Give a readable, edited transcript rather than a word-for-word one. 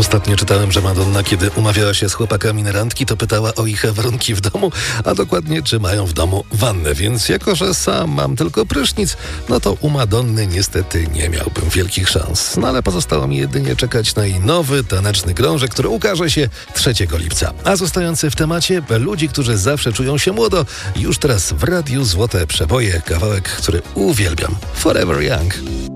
Ostatnio czytałem, że Madonna, kiedy umawiała się z chłopakami na randki, to pytała o ich warunki w domu, a dokładnie czy mają w domu wannę, więc jako, że sam mam tylko prysznic, no to u Madonny niestety nie miałbym wielkich szans. No ale pozostało mi jedynie czekać na jej nowy, taneczny krążek, który ukaże się 3 lipca. A zostający w temacie, ludzi, którzy zawsze czują się młodo, już teraz w radiu Złote Przeboje, kawałek, który uwielbiam. Forever Young.